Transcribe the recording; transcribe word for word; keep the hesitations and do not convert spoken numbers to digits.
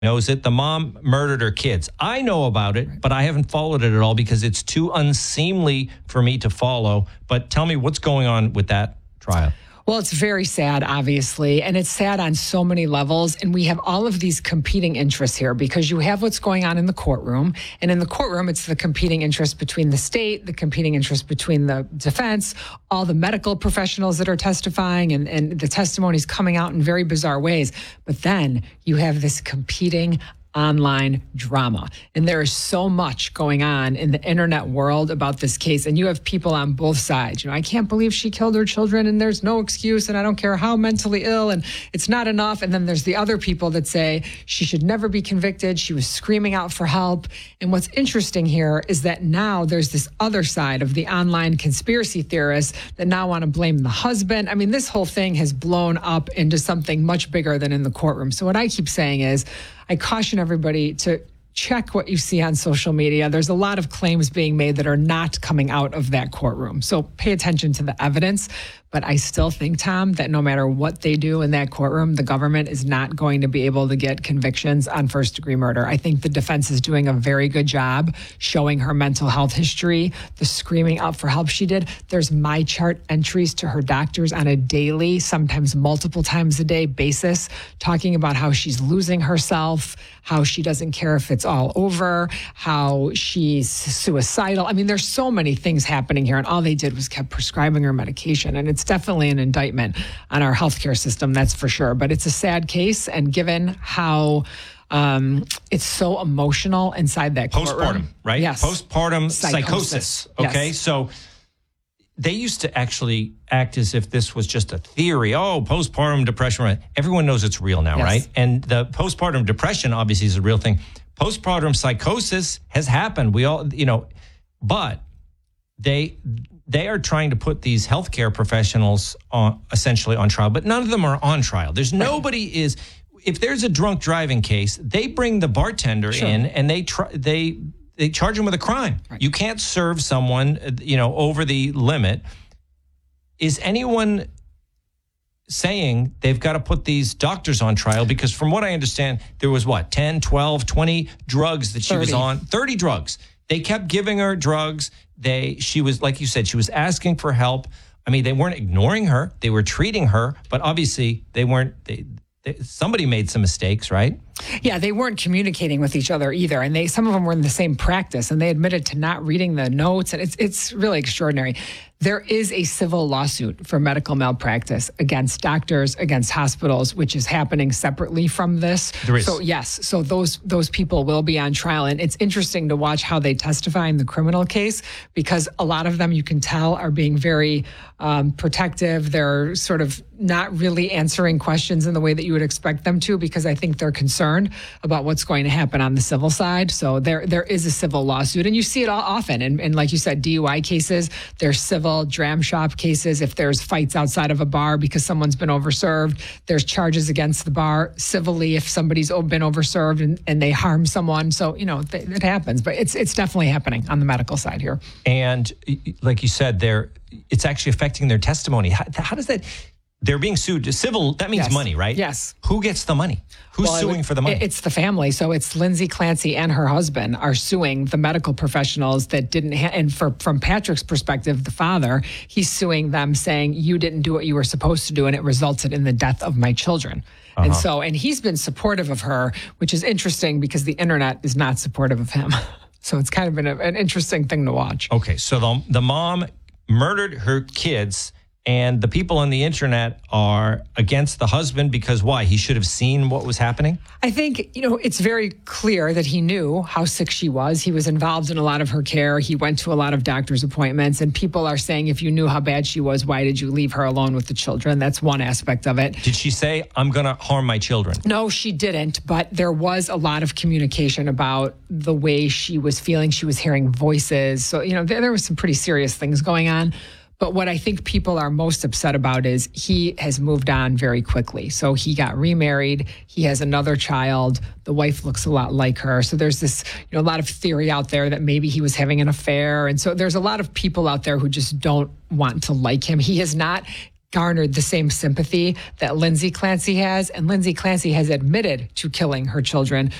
knows it. The mom murdered her kids. I know about it, but I haven't followed it at all because it's too unseemly for me to follow. But tell me what's going on with that trial. Well, it's very sad, obviously, and it's sad on so many levels. And we have all of these competing interests here because you have what's going on in the courtroom. And in the courtroom, it's the competing interest between the state, the competing interest between the defense, all the medical professionals that are testifying, and, and the testimonies coming out in very bizarre ways. But then you have this competing online drama. And there is so much going on in the internet world about this case. And you have people on both sides. You know, I can't believe she killed her children and there's no excuse and I don't care how mentally ill and it's not enough. And then there's the other people that say she should never be convicted. She was screaming out for help. And what's interesting here is that now there's this other side of the online conspiracy theorists that now want to blame the husband. I mean, this whole thing has blown up into something much bigger than in the courtroom. So what I keep saying is, I caution everybody to check what you see on social media. There's a lot of claims being made that are not coming out of that courtroom. So pay attention to the evidence. But I still think, Tom, that no matter what they do in that courtroom, the government is not going to be able to get convictions on first degree murder. I think the defense is doing a very good job showing her mental health history, the screaming out for help she did. There's My Chart entries to her doctors on a daily, sometimes multiple times a day basis, talking about how she's losing herself, how she doesn't care if it's all over, how she's suicidal. I mean, there's so many things happening here, and all they did was kept prescribing her medication. And it's definitely an indictment on our healthcare system, that's for sure. But it's a sad case, and given how um, it's so emotional inside that courtroom. Postpartum, right? Yes. Postpartum psychosis. Psychosis. Okay, Yes. so they used to actually act as if this was just a theory. Oh, postpartum depression. Right? Everyone knows it's real now, Yes. right? And the postpartum depression obviously is a real thing. Postpartum psychosis has happened. We all, you know, but they they are trying to put these healthcare professionals on, essentially on trial, but none of them are on trial. There's nobody is. If there's a drunk driving case, they bring the bartender Sure. in and they try they. They charge him with a crime. Right. You can't serve someone, you know, over the limit. Is anyone saying they've got to put these doctors on trial? Because from what I understand, there was what, ten, twelve, twenty drugs that she was on, thirty drugs. They kept giving her drugs. They, she was, like you said, she was asking for help. I mean, they weren't ignoring her. They were treating her, but obviously they weren't, they, they, somebody made some mistakes, right? Yeah, they weren't communicating with each other either. And they some of them were in the same practice, and they admitted to not reading the notes. And it's it's really extraordinary. There is a civil lawsuit for medical malpractice against doctors, against hospitals, which is happening separately from this. There is. So yes, so those those people will be on trial. And it's interesting to watch how they testify in the criminal case, because a lot of them, you can tell, are being very um, protective. They're sort of not really answering questions in the way that you would expect them to, because I think they're concerned about what's going to happen on the civil side. So there there is a civil lawsuit, and you see it all often. And, and like you said, D U I cases, there's civil dram shop cases. If there's fights outside of a bar because someone's been overserved, there's charges against the bar civilly if somebody's been overserved and, and they harm someone. So, you know, th- it happens, but it's it's definitely happening on the medical side here. And like you said, they're, it's actually affecting their testimony. How, how does that... They're being sued. Civil, that means Yes. money, right? Yes. Who gets the money? Who's Well, it suing would- for the money? It's the family. So it's Lindsay Clancy and her husband are suing the medical professionals that didn't, ha- and for, from Patrick's perspective, the father, he's suing them saying, you didn't do what you were supposed to do, and it resulted in the death of my children. Uh-huh. And so, and he's been supportive of her, which is interesting because the internet is not supportive of him. So it's kind of been a, an interesting thing to watch. Okay, so the, the mom murdered her kids, and the people on the internet are against the husband because why? He should have seen what was happening? I think, you know, it's very clear that he knew how sick she was. He was involved in a lot of her care. He went to a lot of doctor's appointments, and people are saying, if you knew how bad she was, why did you leave her alone with the children? That's one aspect of it. Did she say, I'm going to harm my children? No, she didn't, but there was a lot of communication about the way she was feeling. She was hearing voices. So, you know, there, there was some pretty serious things going on. But what I think people are most upset about is he has moved on very quickly. So he got remarried. He has another child. The wife looks a lot like her. So there's this, you know, a lot of theory out there that maybe he was having an affair. And so there's a lot of people out there who just don't want to like him. He has not garnered the same sympathy that Lindsay Clancy has. And Lindsay Clancy has admitted to killing her children.